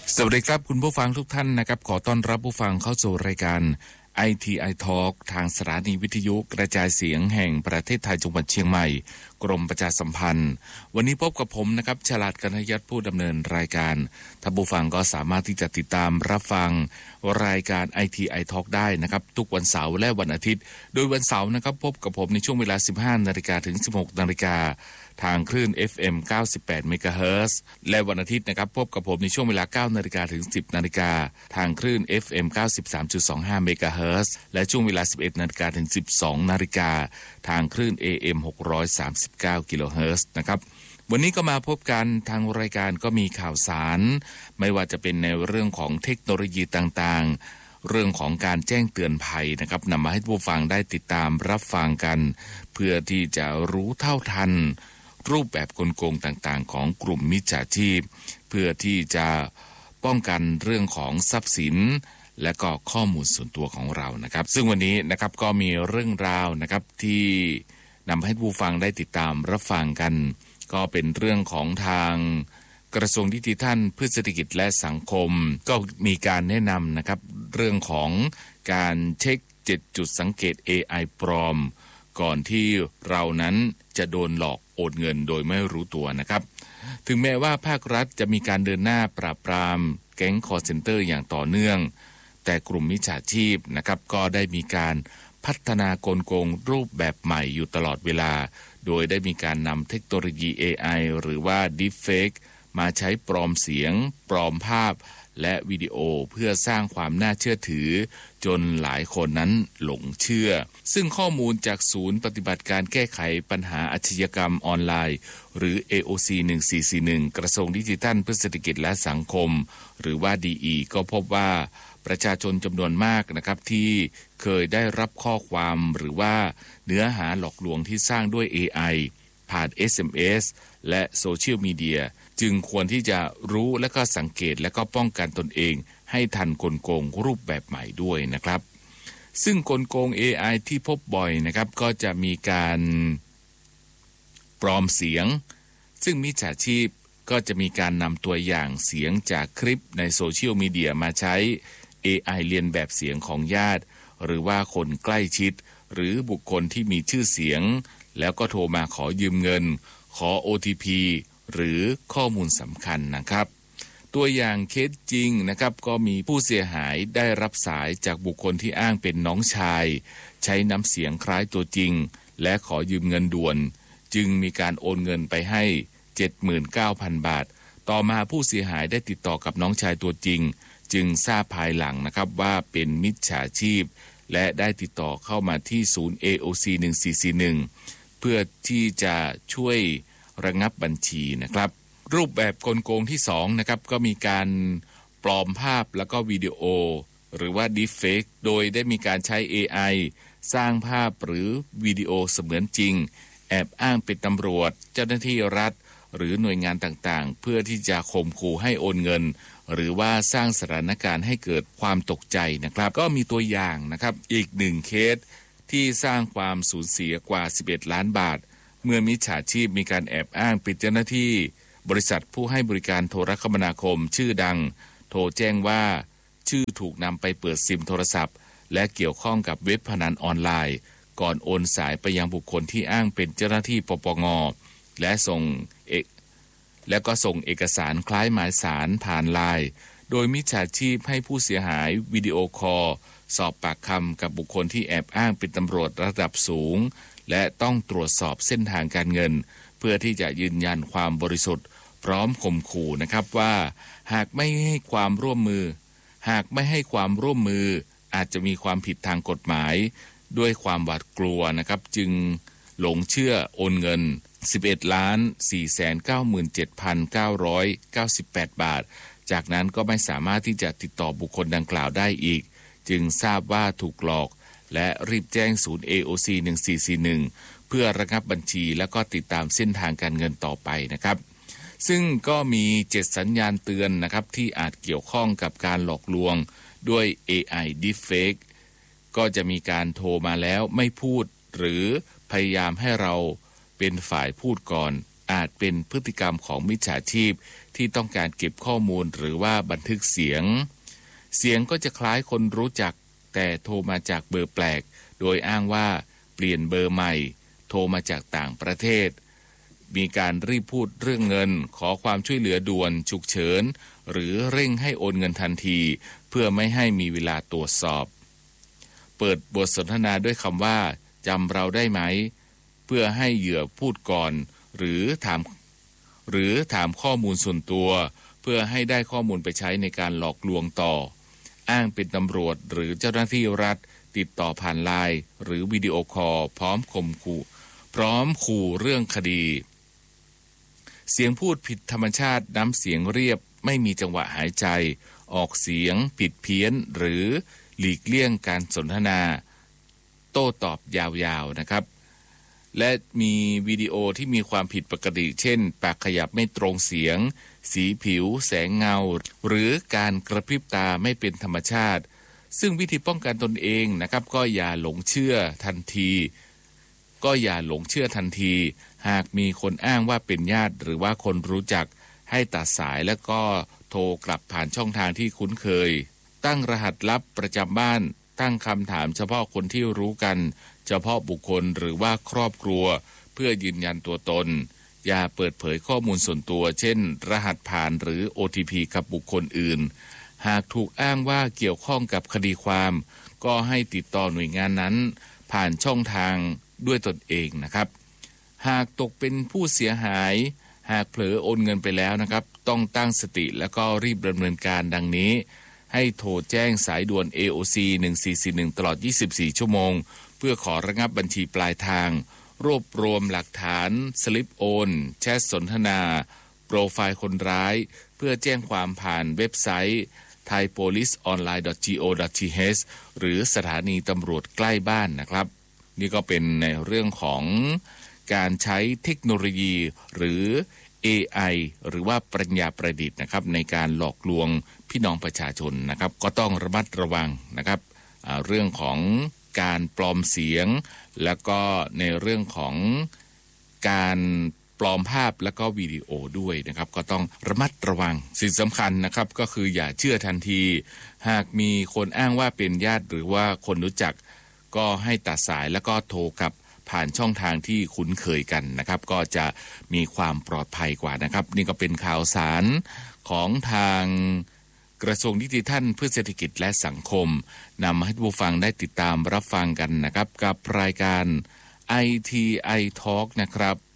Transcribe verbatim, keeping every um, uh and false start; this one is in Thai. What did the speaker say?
สวัสดีครับคุณผู้ฟังทุกท่านนะครับขอต้อนรับผู้ฟังเข้าสู่รายการ ไอ ที ไอ Talk ทางสถานีวิทยุกระจายเสียงแห่งประเทศไทยจังหวัดเชียงใหม่กรมประชาสัมพันธ์วันนี้พบกับผมนะครับฉลาดกันทยัตผู้ดำเนินรายการท่านผู้ฟังก็สามารถที่จะติดตามรับฟังรายการ ไอ ที ไอ Talk ได้นะครับทุกวันเสาร์และวันอาทิตย์โดยวันเสาร์นะครับพบกับผมในช่วงเวลา สิบห้านาฬิกา ถึง สิบหกนาฬิกาทางคลื่น เอฟ เอ็ม เก้าสิบแปด เมกะเฮิรตซ์และวันอาทิตย์นะครับพบกับผมในช่วงเวลา เก้านาฬิกา ถึง สิบนาฬิกาทางคลื่น เอฟ เอ็ม เก้าสิบสามจุดสองห้า เมกะเฮิรตซ์และช่วงเวลา สิบเอ็ดนาฬิกา ถึง สิบสองนาฬิกาทางคลื่น เอ เอ็ม หกร้อยสามสิบเก้า กิโลเฮิรตซ์นะครับวันนี้ก็มาพบกันทางรายการก็มีข่าวสารไม่ว่าจะเป็นในเรื่องของเทคโนโลยีต่างๆเรื่องของการแจ้งเตือนภัยนะครับนำมาให้ผู้ฟังได้ติดตามรับฟังกันเพื่อที่จะรู้เท่าทันรูปแบบกลโกงต่างๆของกลุ่มมิจฉาชีพเพื่อที่จะป้องกันเรื่องของทรัพย์สินและก็ข้อมูลส่วนตัวของเรานะครับซึ่งวันนี้นะครับก็มีเรื่องราวนะครับที่นำให้ผู้ฟังได้ติดตามรับฟังกันก็เป็นเรื่องของทางกระทรวงดิจิทัลเพื่อเศรษฐกิจและสังคมก็มีการแนะนำนะครับเรื่องของการเช็คเจ็ดจุดสังเกต เอ ไอ ปลอมก่อนที่เรานั้นจะโดนหลอกโอนเงินโดยไม่รู้ตัวนะครับถึงแม้ว่าภาครัฐจะมีการเดินหน้าปราบปรามแก๊งคอลเซ็นเตอร์อย่างต่อเนื่องแต่กลุ่มมิจฉาชีพนะครับก็ได้มีการพัฒนากลโกงรูปแบบใหม่อยู่ตลอดเวลาโดยได้มีการนำเทคโนโลยี เอ ไอ หรือว่า Deepfake มาใช้ปลอมเสียงปลอมภาพและวิดีโอเพื่อสร้างความน่าเชื่อถือจนหลายคนนั้นหลงเชื่อซึ่งข้อมูลจากศูนย์ปฏิบัติการแก้ไขปัญหาอาชญากรรมออนไลน์หรือ เอ โอ ซี หนึ่งสี่สี่หนึ่ง กระทรวงดิจิทัลเพื่อเศรษฐกิจและสังคมหรือว่า ดี อี ก็พบว่าประชาชนจำนวนมากนะครับที่เคยได้รับข้อความหรือว่าเนื้อหาหลอกลวงที่สร้างด้วย เอ ไอ ผ่าน เอส เอ็ม เอส และโซเชียลมีเดียจึงควรที่จะรู้และก็สังเกตและก็ป้องกันตนเองให้ทันกลโกงรูปแบบใหม่ด้วยนะครับซึ่งกลโกง เอ ไอ ที่พบบ่อยนะครับก็จะมีการปลอมเสียงซึ่งมิจฉาชีพก็จะมีการนำตัวอย่างเสียงจากคลิปในโซเชียลมีเดียมาใช้ เอ ไอ เรียนแบบเสียงของญาติหรือว่าคนใกล้ชิดหรือบุคคลที่มีชื่อเสียงแล้วก็โทรมาขอยืมเงินขอ โอ ที พี หรือข้อมูลสำคัญนะครับตัวอย่างเคสจริงนะครับก็มีผู้เสียหายได้รับสายจากบุคคลที่อ้างเป็นน้องชายใช้น้ำเสียงคล้ายตัวจริงและขอยืมเงินด่วนจึงมีการโอนเงินไปให้ เจ็ดหมื่นเก้าพัน บาทต่อมาผู้เสียหายได้ติดต่อกับน้องชายตัวจริงจึงทราบภายหลังนะครับว่าเป็นมิจฉาชีพและได้ติดต่อเข้ามาที่ศูนย์ เอ โอ ซี หนึ่งสี่สี่หนึ่งเพื่อที่จะช่วยระงับบัญชีนะครับรูปแบบกลโกงที่สองนะครับก็มีการปลอมภาพแล้วก็วิดีโอหรือว่า Deepfake โดยได้มีการใช้ เอ ไอ สร้างภาพหรือวิดีโอเสมือนจริงแอบอ้างเป็นตำรวจเจ้าหน้าที่รัฐหรือหน่วยงานต่างๆเพื่อที่จะข่มขู่ให้โอนเงินหรือว่าสร้างสถานการณ์ให้เกิดความตกใจนะครับก็มีตัวอย่างนะครับอีกหนึ่งเคสที่สร้างความสูญเสียกว่าสิบเอ็ดล้านบาทเมื่อมิจฉาชีพมีการแอบอ้างเป็นเจ้าหน้าที่บริษัทผู้ให้บริการโทรคมนาคมชื่อดังโทรแจ้งว่าชื่อถูกนำไปเปิดซิมโทรศัพท์และเกี่ยวข้องกับเว็บพนันออนไลน์ก่อนโอนสายไปยังบุคคลที่อ้างเป็นเจ้าหน้าที่ปปง.และส่งเอกและก็ส่งเอกสารคล้ายหมายสารผ่านไลน์โดยมิจฉาชีพให้ผู้เสียหายวิดีโอคอลสอบปากคำกับบุคคลที่แอบอ้างเป็นตำรวจระดับสูงและต้องตรวจสอบเส้นทางการเงินเพื่อที่จะยืนยันความบริสุทธิ์พร้อมข่มขู่นะครับว่าหากไม่ให้ความร่วมมือหากไม่ให้ความร่วมมืออาจจะมีความผิดทางกฎหมายด้วยความหวาดกลัวนะครับจึงหลงเชื่อโอนเงิน สิบเอ็ดล้านสี่แสนเก้าหมื่นเจ็ดพันเก้าร้อยเก้าสิบแปด บาทจากนั้นก็ไม่สามารถที่จะติดต่อบุคคลดังกล่าวได้อีกจึงทราบว่าถูกหลอกและรีบแจ้งศูนย์ เอ โอ ซี หนึ่งสี่สี่หนึ่งเพื่อระงับบัญชีและก็ติดตามเส้นทางการเงินต่อไปนะครับซึ่งก็มีเจ็ดสัญญาณเตือนนะครับที่อาจเกี่ยวข้องกับการหลอกลวงด้วย เอ ไอ Deepfake ก็จะมีการโทรมาแล้วไม่พูดหรือพยายามให้เราเป็นฝ่ายพูดก่อนอาจเป็นพฤติกรรมของมิจฉาชีพที่ต้องการเก็บข้อมูลหรือว่าบันทึกเสียงเสียงก็จะคล้ายคนรู้จักแต่โทรมาจากเบอร์แปลกโดยอ้างว่าเปลี่ยนเบอร์ใหม่โทรมาจากต่างประเทศมีการรีบพูดเรื่องเงินขอความช่วยเหลือด่วนฉุกเฉินหรือเร่งให้โอนเงินทันทีเพื่อไม่ให้มีเวลาตรวจสอบเปิดบทสนทนาด้วยคำว่าจำเราได้ไหมเพื่อให้เหยื่อพูดก่อนหรือถามหรือถามข้อมูลส่วนตัวเพื่อให้ได้ข้อมูลไปใช้ในการหลอกลวงต่ออ้างเป็นตำรวจหรือเจ้าหน้าที่รัฐติดต่อผ่านไลน์หรือวิดีโอคอลพร้อมข่มขู่พร้อมขู่เรื่องคดีเสียงพูดผิดธรรมชาติน้ำเสียงเรียบไม่มีจังหวะหายใจออกเสียงผิดเพี้ยนหรือหลีกเลี่ยงการสนทนาโต้ตอบยาวๆนะครับและมีวิดีโอที่มีความผิดปกติเช่นปากขยับไม่ตรงเสียงสีผิวแสงเงาหรือการกระพริบตาไม่เป็นธรรมชาติซึ่งวิธีป้องกันตนเองนะครับก็อย่าหลงเชื่อทันทีก็อย่าหลงเชื่อทันทีหากมีคนอ้างว่าเป็นญาติหรือว่าคนรู้จักให้ตัดสายแล้วก็โทรกลับผ่านช่องทางที่คุ้นเคยตั้งรหัสลับประจำบ้านตั้งคำถามเฉพาะคนที่รู้กันเฉพาะบุคคลหรือว่าครอบครัวเพื่อยืนยันตัวตนอย่าเปิดเผยข้อมูลส่วนตัวเช่นรหัสผ่านหรือ โอ ที พี กับบุคคลอื่นหากถูกอ้างว่าเกี่ยวข้องกับคดีความก็ให้ติดต่อหน่วยงานนั้นผ่านช่องทางด้วยตนเองนะครับหากตกเป็นผู้เสียหายหากเผลอโอนเงินไปแล้วนะครับต้องตั้งสติแล้วก็รีบดำเนินการดังนี้ให้โทรแจ้งสายด่วน เอ โอ ซี หนึ่งสี่สี่หนึ่งตลอดยี่สิบสี่ชั่วโมงเพื่อขอระงับบัญชีปลายทางรวบรวมหลักฐานสลิปโอนแชทสนทนาโปรไฟล์คนร้ายเพื่อแจ้งความผ่านเว็บไซต์ ไทยโพลิสออนไลน์ ดอท จี โอ ดอท ที เอช หรือสถานีตำรวจใกล้บ้านนะครับนี่ก็เป็นในเรื่องของการใช้เทคโนโลยีหรือ เอ ไอ หรือว่าปรัญญาประดิษฐ์นะครับในการหลอกลวงพี่น้องประชาชนนะครับก็ต้องระมัดระวังนะครับเรื่องของการปลอมเสียงแล้วก็ในเรื่องของการปลอมภาพแล้วก็วิดีโอด้วยนะครับก็ต้องระมัดระวังสิ่งสำคัญนะครับก็คืออย่าเชื่อทันทีหากมีคนอ้างว่าเป็นญาติหรือว่าคนรู้จักก็ให้ตัดสายแล้วก็โทรกลับผ่านช่องทางที่คุ้นเคยกันนะครับก็จะมีความปลอดภัยกว่านะครับนี่ก็เป็นข่าวสารของทางกระทรวงดิจิทัลเพื่อเศรษฐกิจและสังคมนำมาให้ผู้ฟังได้ติดตามรับฟังกันนะครับกับรายการ ไอ ที ไอ Talk นะครับ